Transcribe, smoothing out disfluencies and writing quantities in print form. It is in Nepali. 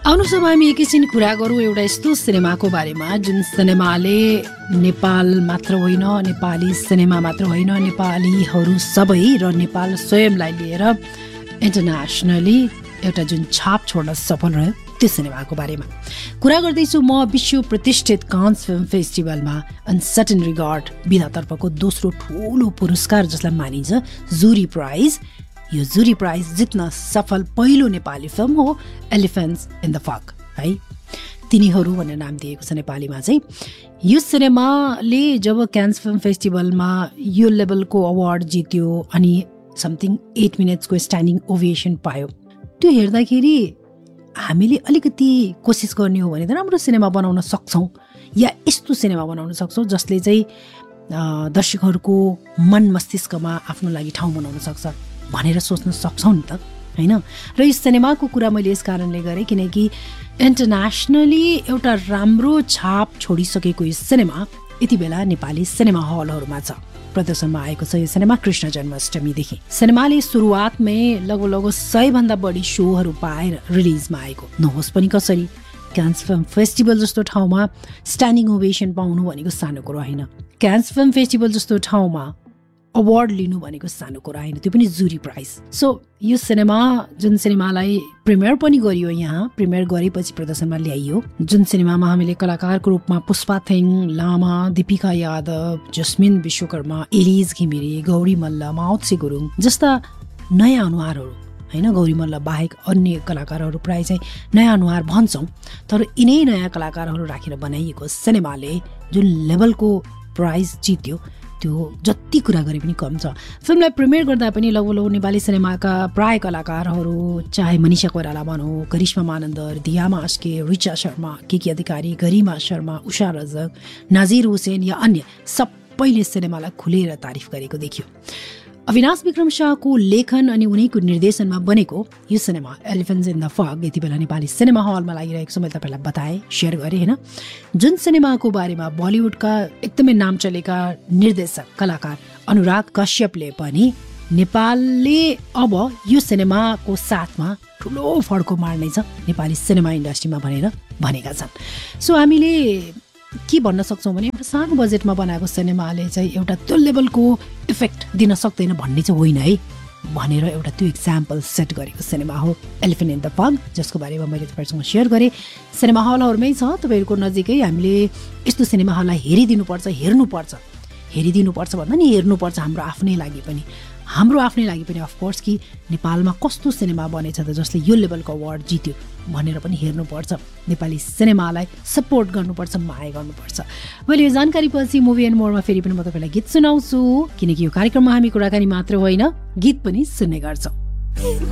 आउनुहोस् अब हामी एकैछिन कुरा गरौँ एउटा यस्तो सिनेमाको बारेमा जुन सिनेमाले नेपाल मात्र होइन, नेपाली सिनेमा मात्र होइन, नेपालीहरू सबै र नेपाल स्वयंलाई लिएर इन्टरनेसनली एउटा जुन छाप छोड्न सफल रह्यो त्यो सिनेमाको बारेमा कुरा गर्दैछु म। विश्व प्रतिष्ठित कान्स फिल्म फेस्टिभलमा अनसर्टेन रिगार्ड विधातर्फको दोस्रो ठुलो पुरस्कार जसलाई मानिन्छ जुरी प्राइज, यो जुरी प्राइज जित्न सफल पहिलो नेपाली फिल्म हो एलिफेन्ट्स इन द फग है। तिनीहरू भनेर नाम दिएको छ नेपालीमा चाहिँ। यो सिनेमाले जब कान्स फिल्म फेस्टिभलमा यो लेभलको अवार्ड जित्यो अनि समथिङ 8 मिनट्सको स्ट्यान्डिङ ओभेसन पायो, त्यो हेर्दाखेरि हामीले अलिकति कोसिस गर्ने हो भने त राम्रो सिनेमा बनाउन सक्छौँ या यस्तो सिनेमा बनाउन सक्छौँ जसले चाहिँ दर्शकहरूको मन मस्तिष्कमा आफ्नो लागि ठाउँ बनाउन सक्छ भनेर सोच्न सक्छौँ नि त होइन। र यो सिनेमाको कुरा मैले यस कारणले गरेँ किनकि इन्टरनेसनली एउटा राम्रो छाप छोडिसकेको यो सिनेमा यति बेला नेपाली सिनेमा हलहरूमा छ। प्रदर्शनमा आएको छ यो सिनेमा कृष्ण जन्माष्टमीदेखि। सिनेमाले सुरुवातमै लगभग 100 भन्दा बढी सोहरू पाएर रिलिजमा आएको। नहोस् पनि कसरी कान्स फिल्म फेस्टिभल जस्तो ठाउँमा स्ट्यान्डिङ ओभेसन पाउनु भनेको सानो कुरो होइन। कान्स फिल्म फेस्टिभल जस्तो ठाउँमा अवार्ड लिनु भनेको सानो कुरा होइन, त्यो पनि जुरी प्राइज। सो यो सिनेमा जुन सिनेमालाई प्रिमियर पनि गरियो, यहाँ प्रिमियर गरेपछि प्रदर्शनमा ल्याइयो, जुन सिनेमामा हामीले कलाकारको रूपमा पुष्पा थेङ, लामा, दीपिका यादव, जस्मिन विश्वकर्मा, एलिज घिमिरे, गौरी मल्ल, माओत्से गुरुङ जस्ता नयाँ अनुहारहरू होइन, गौरी मल्ल बाहेक अन्य कलाकारहरू प्रायः चाहिँ नयाँ अनुहार भन्छौँ, तर यिनै नयाँ कलाकारहरू राखेर बनाइएको सिनेमाले जुन लेभलको प्राइज जित्यो त्यो जति कुरा गरे पनि कम छ। फिल्मलाई प्रिमियर गर्दा पनि लगभग नेपाली सिनेमाका प्राय कलाकारहरू, चाहे मनिषा कोइराला भनौँ, करिश्मा मानन्दर, दियामा अस्के, रिचा शर्मा, केके अधिकारी, गरिमा शर्मा, उषा रजक, नाजिर हुसेन या अन्य सबैले सिनेमालाई खुलेर तारिफ गरेको देखियो। अविनाश विक्रम शाहको लेखन अनि उनीको निर्देशनमा बनेको यो सिनेमा एलिफेन्ट्स इन द फग यति बेला नेपाली सिनेमा हलमा लागिरहेको छ। मैले तपाईँलाई बताएँ, सेयर गरेँ होइन। जुन सिनेमाको बारेमा बलिउडका एकदमै नाम चलेका निर्देशक कलाकार अनुराग कश्यपले पनि नेपालले अब यो सिनेमाको साथमा ठुलो फड्को मार्नेछ नेपाली सिनेमा इन्डस्ट्रीमा भनेर भनेका छन्। सो हामीले के भन्न सक्छौँ भने एउटा सानो बजेटमा बनाएको सिनेमाले चाहिँ एउटा त्यो लेभलको इफेक्ट दिन सक्दैन भन्ने चाहिँ होइन है भनेर एउटा त्यो इक्जाम्पल सेट गरेको सिनेमा हो एलिफेन्ट इन द फग, जसको बारेमा मैले तपाईँहरूसँग सेयर गरेँ। सिनेमा हलहरूमै छ तपाईँहरूको नजिकै। हामीले यस्तो सिनेमा हललाई हेरिदिनुपर्छ भन्दा नि हेर्नुपर्छ हाम्रो आफ्नै लागि पनि अफकोर्स कि नेपालमा कस्तो सिनेमा बनेछ त जसले यो लेभलको अवार्ड जित्यो भनेर पनि हेर्नुपर्छ। नेपाली सिनेमालाई सपोर्ट गर्नुपर्छ, माया गर्नुपर्छ। मैले यो जानकारी पछि मुभी एन्ड मोरमा फेरि पनि म तपाईँलाई गीत सुनाउँछु, किनकि यो कार्यक्रममा हामी कुराकानी मात्र होइन गीत पनि सुन्ने गर्छौँ।